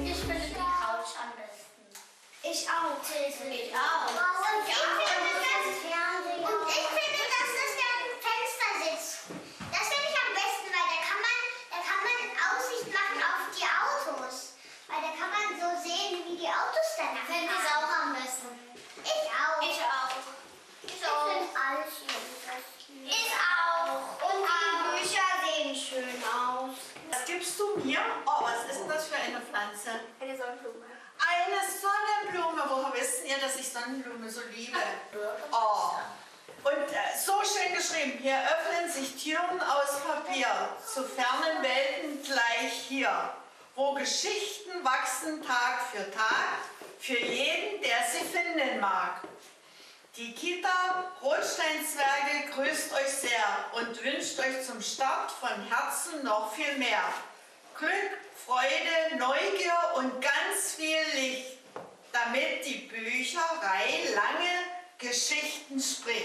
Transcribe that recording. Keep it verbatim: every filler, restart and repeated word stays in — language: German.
Ich finde die Couch am besten. Ich auch. Ich auch. Und ich finde, das, und ich finde, das ist der Fenstersitz. Das finde ich am besten, weil da kann man, da kann man Aussicht machen auf die Autos. Weil da kann man so sehen, wie die Autos danach Finde ich auch am besten. Ich auch. Ich auch. Ich finde alles schön. Ich auch. Und die Bücher sehen schön aus. Was gibst du mir? Oh, was ist denn das für eine Pflanze? Eine Sonnenblume. Eine Sonnenblume. Woher wisst ihr, dass ich Sonnenblume so liebe? Oh. Und äh, so schön geschrieben. Hier öffnen sich Türen aus Papier zu fernen Welten gleich hier, wo Geschichten wachsen Tag für Tag, für jeden, der sie finden mag. Die Kita Rotsteinzwerge grüßt euch sehr und wünscht euch zum Start von Herzen noch viel mehr. Glück, Freude, Neugier und ganz viel Licht, damit die Bücherei lange Geschichten spricht.